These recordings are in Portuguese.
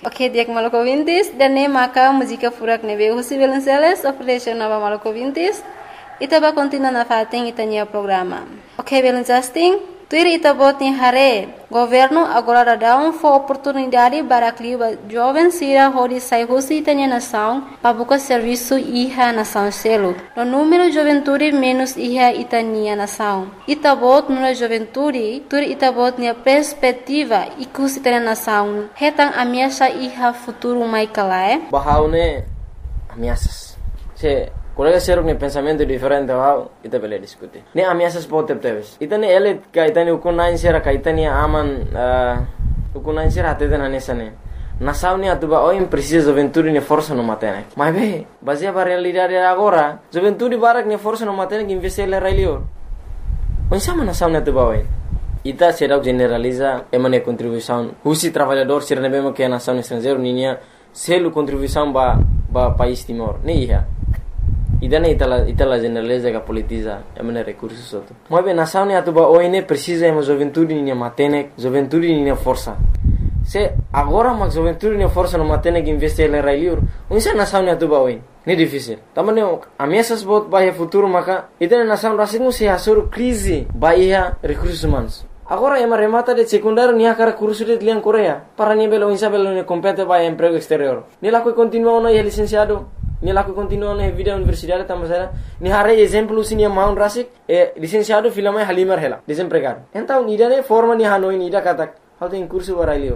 Ok, dia maluco vintis, dan ne maka música furak nebe husi Belenceles, operation nova maluco vintis, itaba continua na fating itania programa. Ok, Belencasting, tuir itabot ni hare, governo agora dá oportunidade para que jovens sira hori sai husi itania nação, para buscar serviço iha nação selo. No número juventude menos iha itania nação. Itabot no juventude, tuir itabot ni perspectiva ikus itania nação. Hetang ameaça iha futuro mai kalae. Bahaune ameaças. Se colega seruk ni pensamento diferente wow, ita bele diskuti. Ne ameaças pote teves. Ita ne ele kaitani ukunain sera kaitani aman ukunain sera atete na nesane. Nação ni atuba oim precisa juventude ni força no matene. Mas be, baseia para realidade agora, juventude barak ni força no matene que investir le railio. Onsama nação ni atuba oim. Ita será generaliza emane contribuição. Husi trabalhador ser nebemo que a nação estrangeiro ninia selo contribuição ba país Timor. Ne iha. Idana itala generaliza que politiza emane recursos soto. Mas bem, nação ni atuba oine precisa ema juventude ni matene, juventude ni força. Se agora mas juventude ni força no matene que investir le railiur, unsa nação ni atuba oine. Ne difícil. Tamane ameaças bot bahia futuro maka idana nação rasingu se asur crise bahia recursos humanos. Agora ema remata de secundário ni akara curso de liang Coreia para ni belo insa belo ni compete bahia emprego exterior. Ni la coi continua no licenciado. Ni laku continua na vida universidade tamasera ni hare exemplo sinia maun rasik licenciado filama halimar hela desempregado então ni dane forma ni hanoi ni da katak how tem curso barailior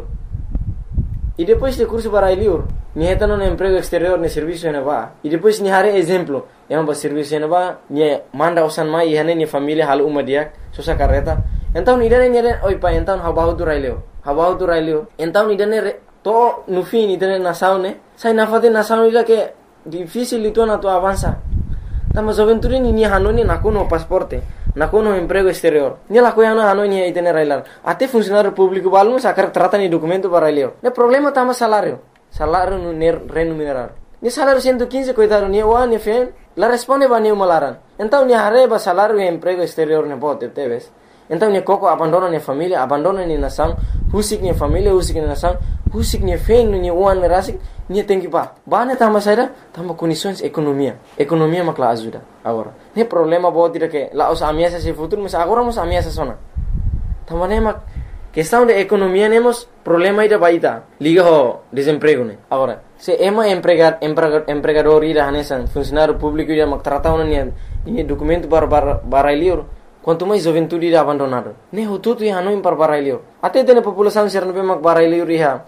e depois de curso barailior ni heta no emprego exterior ni serviço na ba e depois ni hare exemplo ba serviço na ba ni manda usan mai hane ni família hal umadiak sosa carreta então ni dane oi pa então habahu tu railio então ni dane to no fim ni dane nasaune sai nafate nasaune ila que difícil itu na tu avança. Tama juventude ni hanoni nakuno pasporte, nakuno emprego exterior. Ni la coisa na hanoni aí tener railar. Até funcionário público balno sacar trata ni documento para raileo. Ne problema tama salário no remunerado. Ni salário 115 coitado ni wa ni fen, la responde ba ni malaran. Então ni hareba salário e emprego exterior ne bote teves. Então ni coco abandona ni família, abandona ni nação, husik ni família, husik ni nação, husik ni fen ni uan rasik. Ni tem que ba tama saira tama condições economia makla ajuda agora ne problema bo tira que lá os ameaças se futuro mas agora nos ameaças sona tama ne mak questão de economia nemos problema ida baita liga ho desemprego ne agora se ema empregador ida hanesan funcionário público ida mak trata una ni documento para lior quanto mais juventude ida abandonado ne hututu ya no para barailio até tem população ser no mak barailio riha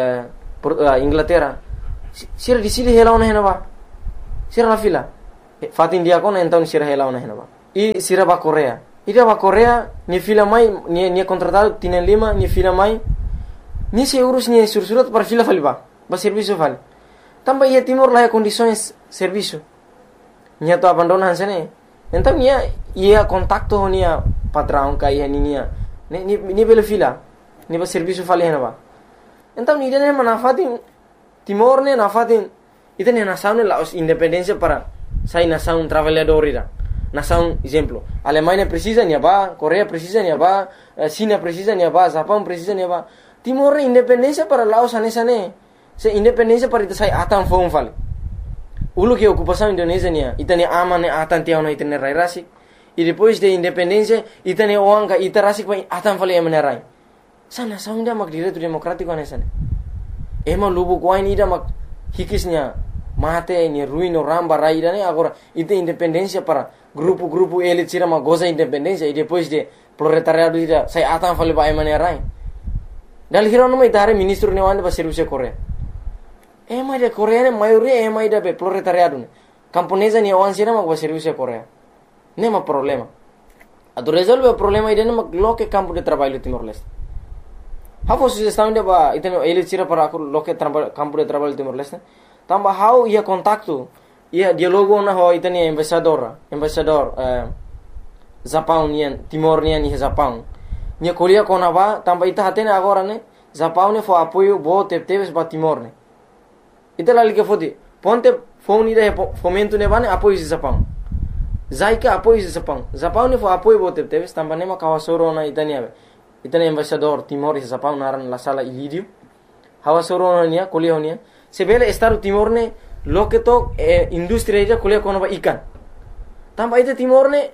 Inglaterra sira di sili hela ona henaba sira la fila fatin dia kona então sira hela ona henaba e sira ba Coreia ida ba Coreia ni fila mai ni contratado tienen lima ni fila mai ni se urus ni sursurat para fila faliba ba serviço fal tamba ia Timor lá condições serviço ni to abandona hansene então ia contacto nia patrão ka ia ni bela fila ni ba serviço fal henaba então ni dene manafatin Timor ne nafatin ita ne nação ne la independência para sai nação trabalhador ira nação exemplo Alemanha precisa ni ba Coreia precisa ni ba China precisa ni ba Japão precisa ni ba Timor ne independência para Laos anesane se independência para ita sai atan fon fal ulu que ocupação Indonésia ni ita ne ama ne atan tiao no ita ne rai rasik e depois de independência ita ne oanga ita rasik pa atan fal emane rai sa nação dia mak direito democrático anesane ema lubu kuain ida mak hikisnya mate ni ruino ramba raida ne agora ite independência para grupo elit sira mak goza independência e depois de proletariado ida sai atan fale ba emane rai dal hirono mai tare ministro ne wande ba serviço Coreia ema de Coreia ne maioria ema ida be proletariado ne camponesa ne wan sira mak ba serviço Coreia ne ma problema ado resolve o problema ida ne mak loke campo de trabalho Timor-Leste. How sugestão de ba iteno ele tira para loke campo de trabalho Timor-Leste. Tamba how ia contacto ia dialogo na ho iteni embaixador Japão nian Timor nian ni Japão. Nia kolia kona ba tamba ita hatene agora ne Japão ne fo apoio bo teves ba Timor ne. Ita la liga fodi ponte phone ida fomento ne bane apoio Japão. Zaika apoio Japão. Japão ne fo apoio bo teves tamba ne ma kawasoro na itani ave. Itani embaixador Timor e Japão naran la sala Ilírio. hawa soro nia kuliah nia sebele Estado Timor ne loke to industri ija kuliah kono ba ikan tamba ite Timor ne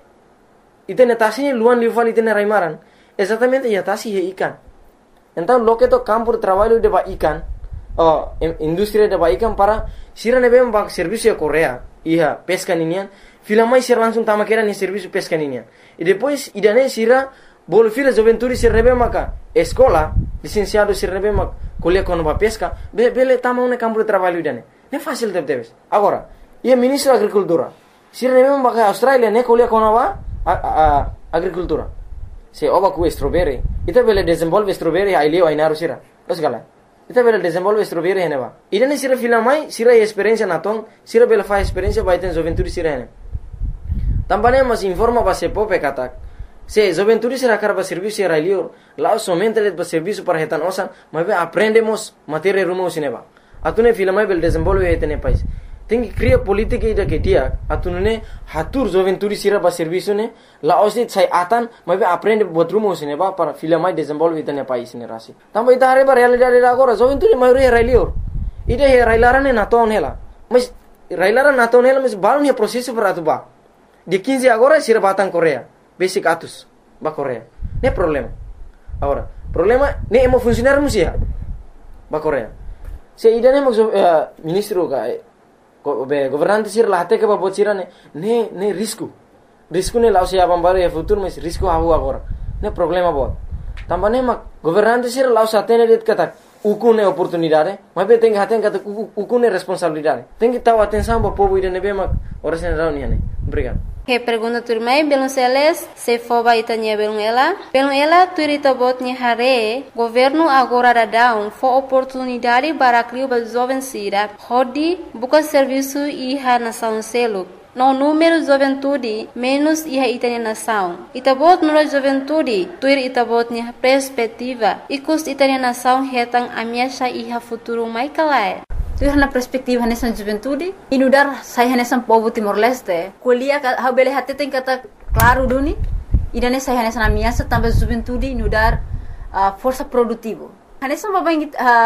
ite netasi luan lival ite ne raimaran exatamente ya tasi he ikan então loke to campo de trabalho de ba ikan industri de ba ikan para sira nebe ba serviço Korea ia pesca ninian filamai sira langsung tama kera ni serviço pesca ninian e depois idane sira bol fila juventude sira nebe maka escola licenciado sira nebe mak kuliah kono ba pesca bele tama un campo de trabalho idane ne fácil debes agora ia ministro agricultura sira nebe maka Australia ne kuliah kono ba agricultura se oba ku strawberry ita bele desenvolve strawberry ai leo ai naru sira osgala ita bele desenvolve strawberry heneba idane sira filamai sira experiência natong sira bele fa experiência ba iten juventude sira hene tambane mas informa ba se pope katak se juventude sira karba serviço era lior lá somente le ba serviço para hetan osan mas aprendemos matéria rumo sineba atune filamai bele desenvolve hetene pais tem que criar política ida que dia atunune hatur juventude sira ba serviço ne la osit sai atan mas aprende botrumo sineba para filamai desenvolve hetene pais ne rasi tamba ita hare ba realidade agora juventude maioria era lior ida he railarane naton hela mas railara naton hela mas balon he processo para atuba de 15 agora sira batan Korea basic atus ba Korea ne problema agora problema ne emo funcionar musia ba Korea se ida ne ministro ka governante sir lahate ke babot sira ne risco ne lao sia bambare futuro mas risco havu agora ne problema bot tambane mak governante sir lao satene det kata ukune oportunidade mas be tem haten kata ukune responsabilidade tem que tahu atenção ba povo ida ne be mak ora sen rau ne obrigado. Que pergunta turmai Belonceles se foba itanya Belonela turita botnya hare governo agora dadão fo oportunidade para criar ba jovem sira hodi buka serviço iha nação selo no número juventude menos iha itanya nação itabot nura juventude tuir itabotnya perspectiva ikus itanya nação hetang amiasha iha futuro mai kalai tuir na perspektiva nessa juventude inudar sai nessa povo Timor-Leste kuliah habele hati tem kata claro duni idane sai nessa amiasa também juventude inudar força produtivo nessa babang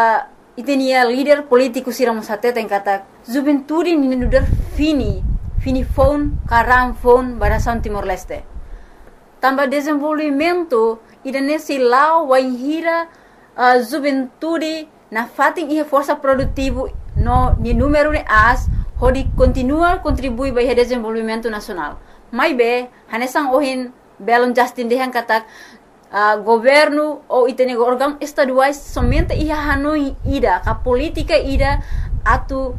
itenia líder político siramos hati tem kata juventude inudar fini phone karam phone barasan Timor-Leste também desenvolvimento idane silau waihira juventude na fating ia força produtivo no ni número de as hodi continua contribui para o desenvolvimento nacional mai be hanesang ohin belon Justin dehan katak governo ou itene órgão estaduais somente ia hanoi ida ka política ida atu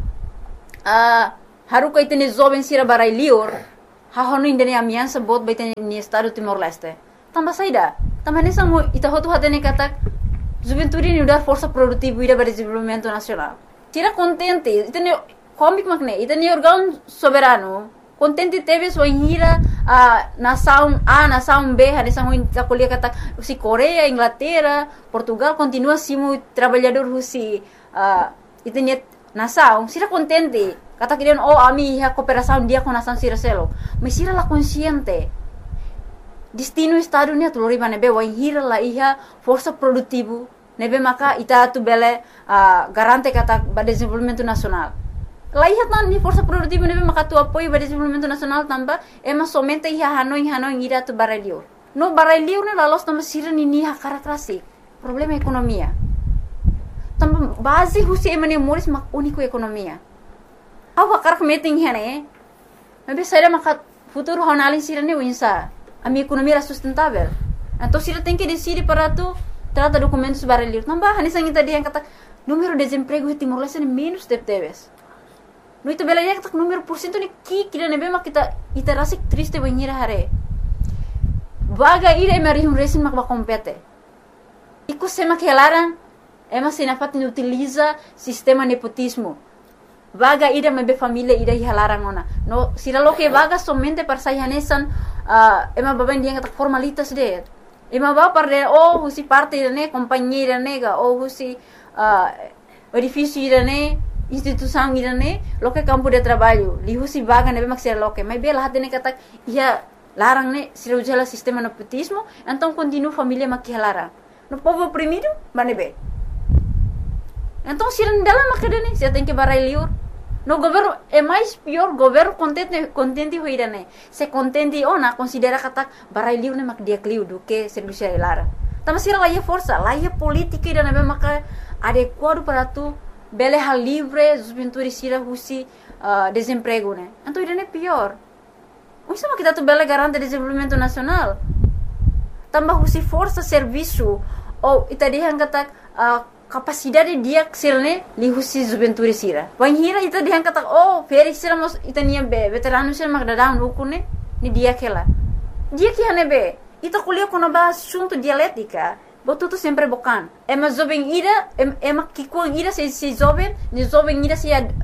haru ka itene jovem sira barai lior ha hanoi indene amiança bot baitene ni estado Timor-Leste tamba saida tamba hanesang mo ita hotu hatene katak juventude ni udar força produtiva ida para desenvolvimento nacional tira contente itene comic makne itene órgão soberano contente teve sua hira nação A nação B hanesang ho kuliah kata si Korea Inglaterra Portugal continua simu trabalhador husi itene nação sira contente kata kirian ami ha cooperação dia com nação sira selo mas sira la consciente destino estado ni atulori bane be wai hira la iha força produtivo nebe maka ita tu bele garante kata ba desenvolvimento nacional la iha tan ni força produtivo nebe maka tu apoio ba desenvolvimento nacional tamba ema somente iha hanoi ira tu baralio no baralio ne la los tamba sira ni ha karakterasi problema ekonomia tamba base husi emane moris mak único ekonomia awa karak meeting hene nebe saira maka futuro honalin sira ne winsa a minha economia era sustentável. Então, se ela tem que decidir para tu trata documentos baralhos, não vai. Nessa gente dia kata número de desemprego em Timor-Leste é menos de teves. No itu bela yang tak número porcento ni kira nebe mak kita iterasi triste banhira hare. Vaga ira mari resin mak compete. Iku sema que elaran ema senafat ni utiliza sistema nepotismo. Vaga ida mebe família ida hilaran ona. No sira lo que vaga somente para sayanesan ema baban dia kata formalitas de. Ema ba parde husi parte ne companhia nega husi edifício ne instituição ne lo que campo de trabalho. Li husi vaga nebe maksir lo que mai bela hatene kata ia larang ne sira ujala sistema nepotismo, então continua família makihalara. No povo oprimido, manebe. Então, se não dela macadene, você tem que barai liur. No governo é mais pior, governo contente hoira né. Se contente ona considera kata barai liur né mak dia kliu do que serviço lara. Tama sira lá força, lá política ida né maka adequado para tu bele hal livre, juventude sira husi desemprego né. Então ida né pior. O sama kita tu bele garante desenvolvimento nacional. Tambah husi força serviço ou ita dia kata capacidade dia ksilne li husi juventude sira. Wan hira ita dia kata feri sira mos ita nia be veterano sira mak dadang ukune ni dia kela. Dia ki hane be ita kuliah kono ba assunto dialética. Botu tu sempre bokan. Ema jovem ira ema kikuang ira se jovem, ni jovem ira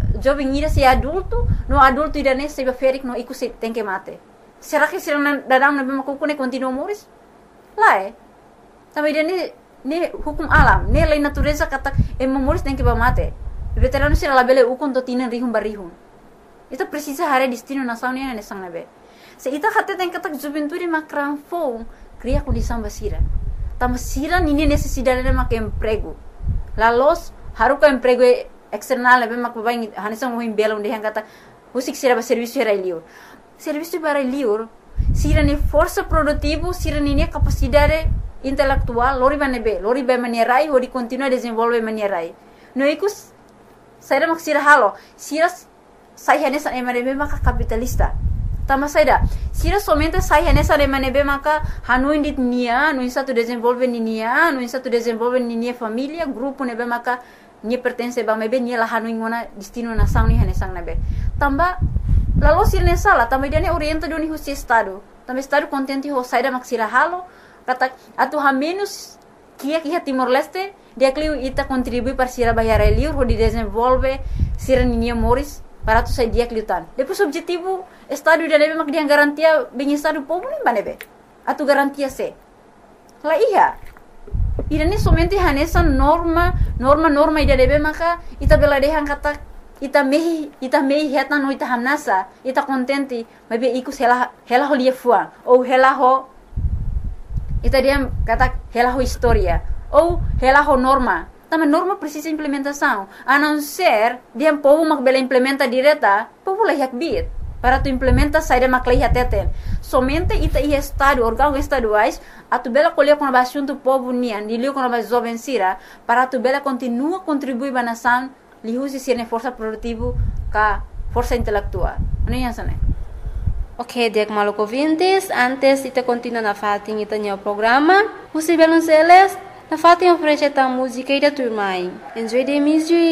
se adulto, no adulto ira ne se ferik no iku se tem que mate. Será que sira dadang na be makukune continua moris? Lá Também dia ni hukum alam, ni lei natureza kata moris tem que mate. Veterano sira labele ukon to tinan rihum barihum. Itu precisa hari destino nação ni ne sang nabe. Se ita kata tem kata juventude makram fong cria condição basira. Tama sira nini necessidade de mak emprego. Lalos haruka emprego external nabe mak babai hanisang mohim bela onde yang kata husik sira ba serviço era liur. Serviço para liur sira ni força produtivo, sira ni capacidade intelectual, lori ba manierai, hori continua desenvolve manierai. No ikus, saya mak sira halo, sira saya nessa emanebe maka capitalista. Tama saida, sira somente saya nessa emanebe maka hanu indit nia, no insa tu desenvolve nia, no insa tu desenvolve nia família, grupo nebe maka nia pertence ba mebe nia la hanu ingona destino nação ni hanesang nebe. Tamba lalu sira nessa la, tamba dia ne orienta do ni husi estado. Tamba estado contente ho saida mak sira halo. Kata atu ha menos kia Timor Leste dia kliu ita contribui para sira bayar liur ho di desenvolve sira ninia moris para tu sai dia kliutan. Depois objetivo estado dia lebe mak dia garantia bem estado povo nem banebe. Atu garantia se. La iya. Ida ni somente hanesa norma ida lebe maka ita bela dehan kata ita mehi heta no ita hanasa ita contente mabe ikus hela ho lia fuang ou hela ho ita dia kata hela ho história ou hela ho norma. Também norma precisa implementação. A não ser dia povo mak bela implementa direta, povo lah yak bit. Para tu implementa saída mak lah teten. Somente ita estado, órgão estaduais, a tu bela colher com a assunto povo nian, dilio com a jovem sira, para tu bela continua contribuir ba nação, li usi sirne força produtivo ka força intelectual. Ano yan sana? Ok, diak maluk ouvintes, antes ita continua na fatin ita nyo programa, Husi Belonceles, na fatin oferece ta música ida turmai. Enjoy the music.